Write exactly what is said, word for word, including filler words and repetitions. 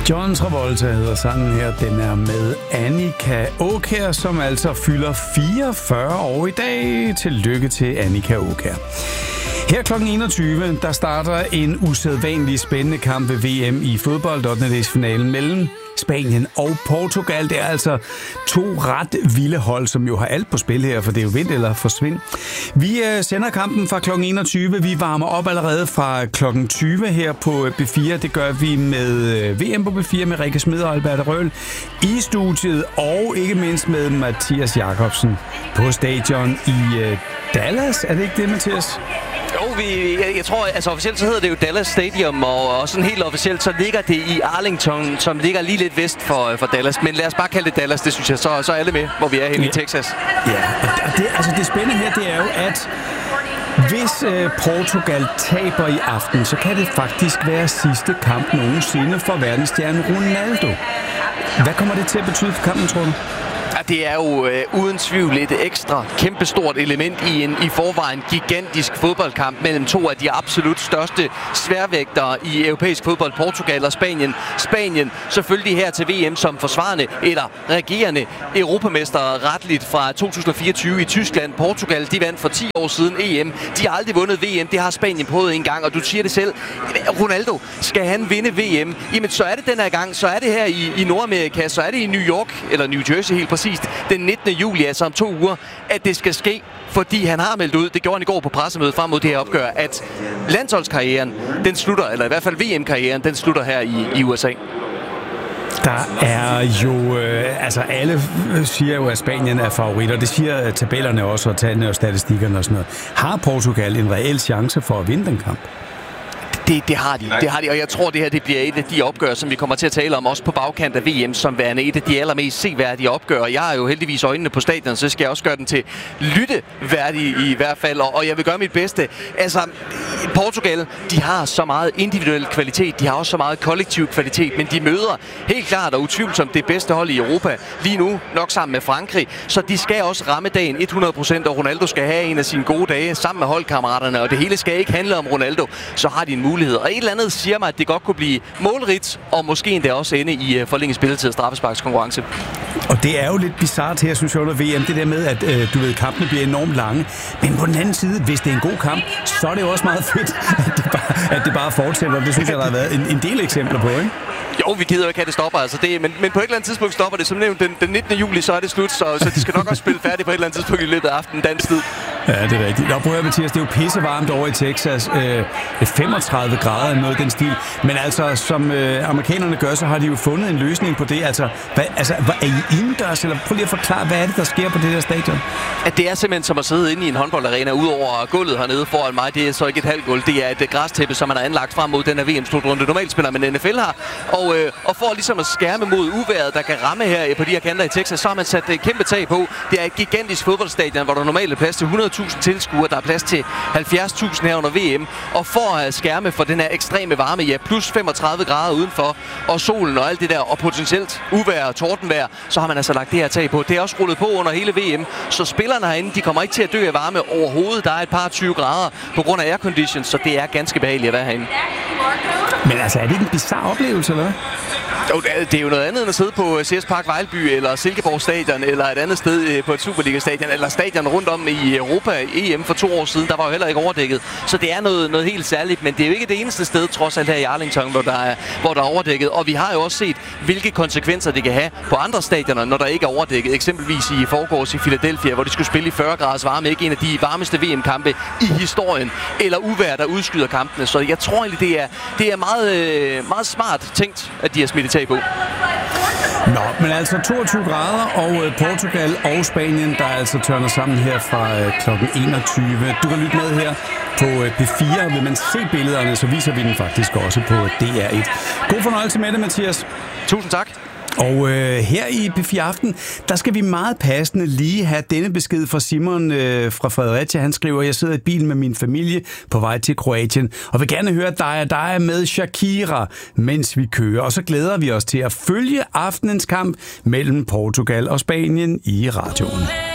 John Travolta hedder sangen her. Den er med Annika Aakjær, som altså fylder fireogfyrre år i dag. Tillykke til Annika Aakjær. Her klokken enogtyve, der starter en usædvanlig spændende kamp ved V M i fodbold, ottendedelsfinalen mellem Spanien og Portugal. Det er altså to ret vilde hold, som jo har alt på spil her, for det er jo vind eller forsvind. Vi uh, sender kampen fra klokken enogtyve. Vi varmer op allerede fra klokken tyve her på B fire. Det gør vi med uh, V M på B fire med Rikke Smed og Albert Røhl i studiet, og ikke mindst med Mathias Jacobsen på stadion i uh, Dallas. Er det ikke det, Mathias? Jo, vi, jeg, jeg tror, altså officielt så hedder det jo Dallas Stadium, og, og sådan helt officielt så ligger det i Arlington, som ligger lige lidt vest for, for Dallas. Men lad os bare kalde det Dallas, det synes jeg, så, så er alle med, hvor vi er henne ja. i Texas. Ja, og det, altså det spændende her, det er jo, at hvis øh, Portugal taber i aften, så kan det faktisk være sidste kamp nogensinde for verdensstjernen Ronaldo. Hvad kommer det til at betyde for kampen, tror du? Det er jo øh, uden tvivl et ekstra kæmpestort element i en i forvejen gigantisk fodboldkamp mellem to af de absolut største sværvægtere i europæisk fodbold, Portugal og Spanien. Spanien selvfølgelig her til V M som forsvarende eller regerende europamester retligt fra to tusind og fireogtyve i Tyskland. Portugal, de vandt for ti år siden E M. De har aldrig vundet V M, det har Spanien prøvet en gang, og du siger det selv. Ronaldo, skal han vinde V M? Jamen så er det den her gang, så er det her i, i Nordamerika, så er det i New York, eller New Jersey helt præcis, den nittende juli, altså om to uger, at det skal ske, fordi han har meldt ud, det gjorde han i går på pressemødet frem mod det her opgør, at landsholdskarrieren, den slutter, eller i hvert fald V M-karrieren, den slutter her i, i U S A. Der er jo, øh, altså alle siger jo, at Spanien er favoritter. Det siger tabellerne også, og tallene og statistikkerne og sådan noget. Har Portugal en reel chance for at vinde den kamp? Det, det har de, det har de, og jeg tror, det her det bliver et af de opgør, som vi kommer til at tale om, også på bagkant af V M, som værende et af de allermest seværdige opgør. Jeg har jo heldigvis øjnene på stadion, så skal jeg også gøre den til lytteværdig i hvert fald, og jeg vil gøre mit bedste. Altså, Portugal, de har så meget individuel kvalitet, de har også så meget kollektiv kvalitet, men de møder helt klart og utvivlsomt det bedste hold i Europa lige nu, nok sammen med Frankrig, så de skal også ramme dagen hundrede procent, og Ronaldo skal have en af sine gode dage sammen med holdkammeraterne, og det hele skal ikke handle om Ronaldo, så har de en mulighed. Og et eller andet siger mig, at det godt kunne blive målrigt, og måske endda også ende i forlænget spilletid og straffesparkskonkurrence. Og det er jo lidt bizarrt her, synes jeg, under V M, det der med, at øh, du ved, kampene bliver enormt lange. Men på den anden side, hvis det er en god kamp, så er det jo også meget fedt, at det bare, at det bare fortsætter. Det synes jeg, der har været en, en del eksempler på, ikke? Jo, vi gider jo ikke have det stopper, altså det, men, men på et eller andet tidspunkt stopper det. Som nævnt, den, den nittende juli, så er det slut, så, så de skal nok også spille færdigt på et eller andet tidspunkt i løbet af aftenen dansk tid. Ja, det er rigtigt. Nå, prøv at høre, Mathias, det er jo pissevarmt over i Texas. Øh, femogtredive grader eller noget i den stil. Men altså, som øh, amerikanerne gør, så har de jo fundet en løsning på det. Altså, hvad, altså hvad, er I indendørs? Eller prøv lige at forklare, hvad er det, der sker på det der stadion? At det er simpelthen som at sidde inde i en håndboldarena, udover gulvet hernede foran mig. Det er så ikke et halvt gulv. Det er et græstæppe, som man har anlagt frem mod den her V M-slutrunde. Normalt spiller man N F L her. Og, øh, og for ligesom at skærme mod uværet, der kan ramme her på de her kanter i Texas, så har man sat et kæmpe tag på. Det er et gigantisk fodboldstadion, hvor der normalt er plads til hundrede tusind tilskuere. Der er plads til halvfjerds tusind her under V M. Og for at skærme for den her ekstreme varme, ja, plus femogtredive grader udenfor, og solen og alt det der, og potentielt uvejr og tordenvejr, så har man altså lagt det her tag på. Det er også rullet på under hele V M, så spillerne herinde, de kommer ikke til at dø af varme overhovedet. Der er et par tyve grader på grund af aircondition, så det er ganske behageligt at være herinde. Men altså, er det ikke en bizarre oplevelse, eller hvad? Jo, det er jo noget andet end at sidde på C S Park Vejlby eller Silkeborg Stadion eller et andet sted på et Superliga-stadion eller stadion rundt om i Europa E M for to år siden. Der var jo heller ikke overdækket. Så det er noget, noget helt særligt, men det er jo ikke det eneste sted, trods alt her i Arlington, hvor der, er, hvor der er overdækket. Og vi har jo også set, hvilke konsekvenser det kan have på andre stadioner, når der ikke er overdækket. Eksempelvis i forgårs i Philadelphia, hvor de skulle spille i fyrre graders varme. Ikke en af de varmeste V M-kampe i historien. Eller uvejr, der udskyder kampene. Så jeg tror egentlig, det er, det er meget, meget smart tænkt, at de har smidt tag på. Nå, men altså toogtyve grader, og Portugal og Spanien, der altså tørner sammen her fra øh, klokken enogtyve. Du kan lytte med her på øh, P fire, og vil man se billederne, så viser vi den faktisk også på D R et. God fornøjelse med det, Mathias. Tusind tak. Og øh, her i P fire Aften, der skal vi meget passende lige have denne besked fra Simon øh, fra Fredericia. Han skriver, jeg sidder i bilen med min familie på vej til Kroatien, og vil gerne høre dig og dig med Shakira, mens vi kører. Og så glæder vi os til at følge aftenens kamp mellem Portugal og Spanien i radioen.